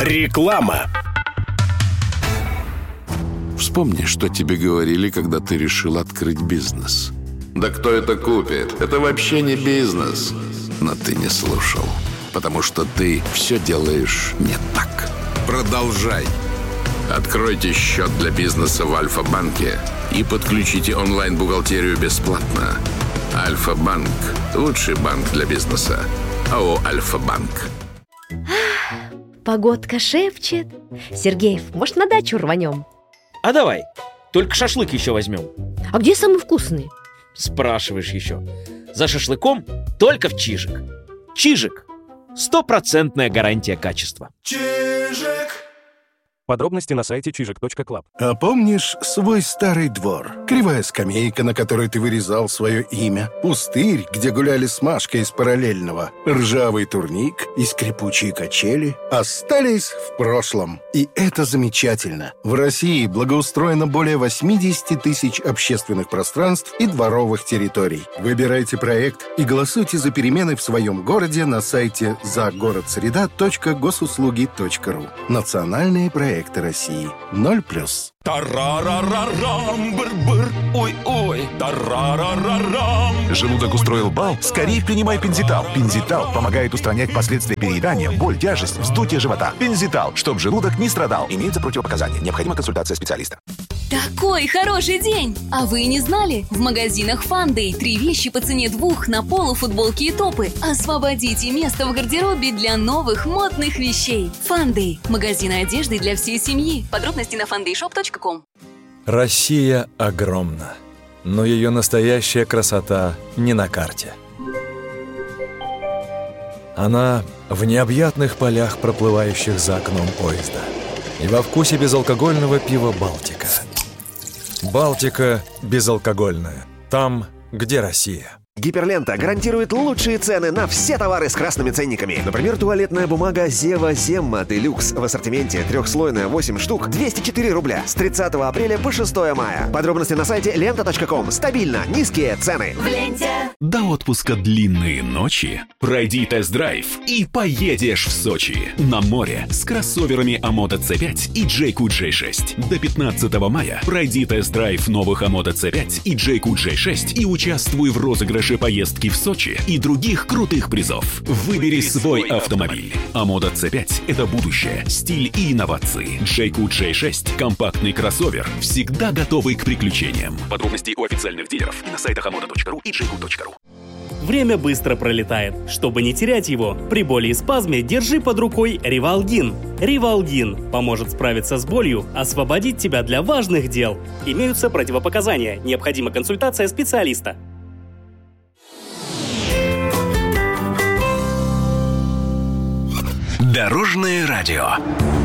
Реклама. Вспомни, что тебе говорили, когда ты решил открыть бизнес. Да кто это купит? Это вообще не бизнес. Но ты не слушал, потому что ты все делаешь не так. Продолжай. Откройте счет для бизнеса в Альфа-банке и подключите онлайн-бухгалтерию бесплатно. Альфа-банк – лучший банк для бизнеса. АО «Альфа-банк». Погодка шепчет. Сергеев, может, на дачу рванем? А давай, только шашлык еще возьмем. А где самый вкусный? Спрашиваешь еще. За шашлыком только в Чижик. Чижик. 100% гарантия качества. Чижик. Подробности на сайте чижик.клаб. А помнишь свой старый двор? Кривая скамейка, на которой ты вырезал свое имя. Пустырь, где гуляли с Машкой из параллельного. Ржавый турник и скрипучие качели остались в прошлом. И это замечательно. В России благоустроено более 80 тысяч общественных пространств и дворовых территорий. Выбирайте проект и голосуйте за перемены в своем городе на сайте загородсреда.госуслуги.ру. Национальные проекты России. 0+. Тарарарарам, быр-быр, ой-ой, тарарарарам. Желудок устроил бал? Скорее принимай Пензитал. Пензитал помогает устранять последствия переедания, боль, тяжесть, вздутие живота. Пензитал, чтобы желудок не страдал. Имеются противопоказания. Необходима консультация специалиста. Такой хороший день! А вы не знали? В магазинах Фандэй 3 вещи по цене 2 на полу, футболки и топы. Освободите место в гардеробе для новых модных вещей. Фандэй – магазины одежды для всей семьи. Подробности на fandayshop.com. Россия огромна, но ее настоящая красота не на карте. Она в необъятных полях, проплывающих за окном поезда, и во вкусе безалкогольного пива «Балтика». «Балтика» безалкогольная. Там, где Россия. Гиперлента гарантирует лучшие цены на все товары с красными ценниками. Например, туалетная бумага Зева Земма Делюкс в ассортименте трехслойная 8 штук 204 рубля с 30 апреля по 6 мая. Подробности на сайте lenta.com. Стабильно низкие цены. В ленте. До отпуска длинные ночи. Пройди тест-драйв и поедешь в Сочи. На море с кроссоверами Амото C5 и Джейку J6. До 15 мая пройди тест-драйв новых Амото C5 и Джейку J6 и участвуй в розыгрыше поездки в Сочи и других крутых призов. Выбери свой автомобиль. Амото C5 – это будущее, стиль и инновации. Джейку J6 – компактный кроссовер, всегда готовый к приключениям. Подробности у официальных дилеров и на сайтах amoto.ru и jayco.ru. Время быстро пролетает. Чтобы не терять его, при боли и спазме держи под рукой Ривалгин. Ривалгин поможет справиться с болью, освободить тебя для важных дел. Имеются противопоказания. Необходима консультация специалиста. Дорожное радио.